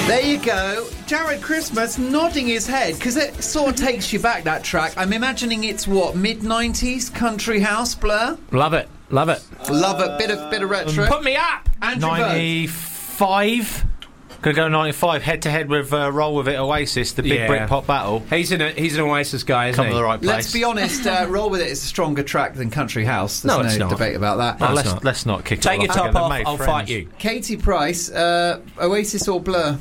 There you go. Jared Christmas nodding his head, because it sort of takes you back, that track. I'm imagining it's, what, mid-90s country house, Blur? Love it. Love it. Bit of retro. Put me up! Andrew Bird. 95. Gonna go 95, head-to-head with Roll With It Oasis, the big Britpop battle. He's an Oasis guy, isn't Come he? to the right place. Let's be honest, Roll With It is a stronger track than Country House. There's it's no not. debate about that. No, let's not kick it Take all your off top together, off, mate, I'll friends. fight you. Katie Price, Oasis or Blur?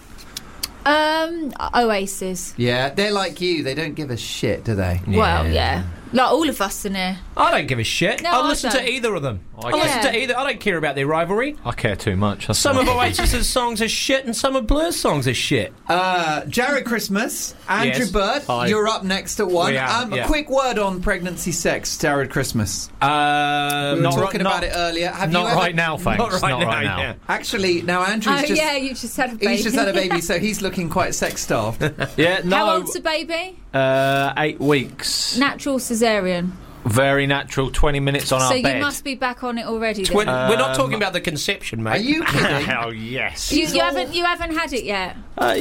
Oasis. Yeah, they're like you. They don't give a shit, do they? Well, yeah. Like all of us in here. I don't give a shit. No, I'll I listen to don't. either of them. I I'll listen care. to either. I don't care about their rivalry. I care too much. That's Some all. of Oasis's songs are shit and some of Blur's songs are shit. Jared Christmas, Andrew Yes. Bird, Hi. you're up next at 1. We are, A quick word on pregnancy sex, Jared Christmas. We were Not talking about it earlier. Have Not you ever... right now, thanks. Not right now, now. yeah. Actually, now Andrew's Oh, just... yeah, you just had a baby. He's just had a baby, so he's looking quite sex-starved. Yeah, no. How old's the baby? 8 weeks. Natural cesarean. Very natural. 20 minutes on So our you bed. must be back on it already. We're Then. not talking about the conception, mate. Are you kidding? Hell yes. You haven't had it yet. Yeah.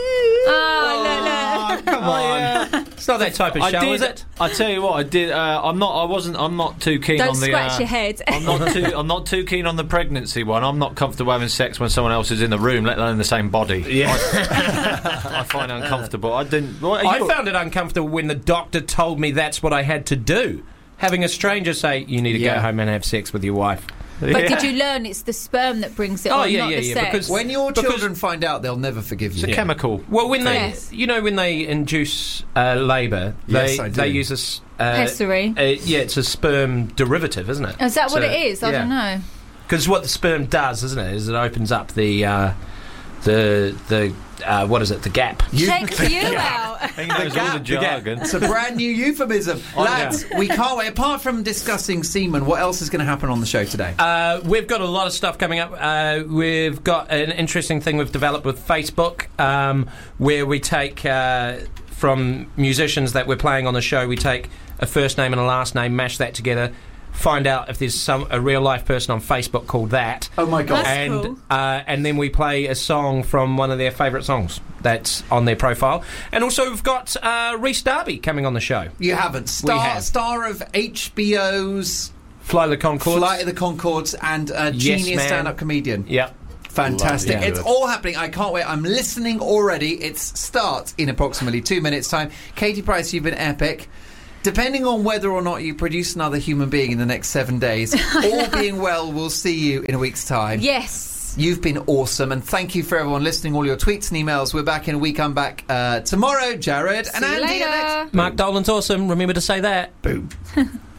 Oh, look. Come on. It's not that type of show, is it? I tell you what, I did. I'm not too keen Don't on the. scratch your head. I'm not too keen on the pregnancy one. I'm not comfortable having sex when someone else is in the room, let alone the same body. Yeah. I find it uncomfortable. I didn't. I found it uncomfortable when the doctor told me that's what I had to do. Having a stranger say, you need to go home and have sex with your wife. But did you learn it's the sperm that brings it Oh, on, yeah, not yeah, the yeah, sex? because- When your children find out, they'll never forgive you. It's a chemical. Well, when they, Yes. when they induce labour, Yes, I do. they use a Pessary. yeah, it's a sperm derivative, isn't it? Is that what So, it is? I don't know. Because what the sperm does, isn't it, is it opens up the what is it? The gap. Check you out. He knows all the jargon. It's a brand new euphemism. Lads, we can't wait. Apart from discussing semen, what else is going to happen on the show today? We've got a lot of stuff coming up. We've got an interesting thing we've developed with Facebook, where we take from musicians that we're playing on the show, we take a first name and a last name, mash that together, find out if there's a real life person on Facebook called that. Oh my god. That's cool. And then we play a song from one of their favourite songs that's on their profile. And also we've got Rhys Darby coming on the show. You haven't. Star of HBO's Flight of the Conchords. Flight of the Conchords and a genius Man. stand-up comedian. Yep. Fantastic. Lovely. It's all happening. I can't wait. I'm listening already. It starts in approximately 2 minutes' time. Katie Price, you've been epic. Depending on whether or not you produce another human being in the next 7 days, all being well, we'll see you in a week's time. Yes. You've been awesome, and thank you for everyone listening, all your tweets and emails. We're back in a week. I'm back tomorrow. Jared and See you Andy. later. Next. Mark Dolan's awesome. Remember to say that. Boom.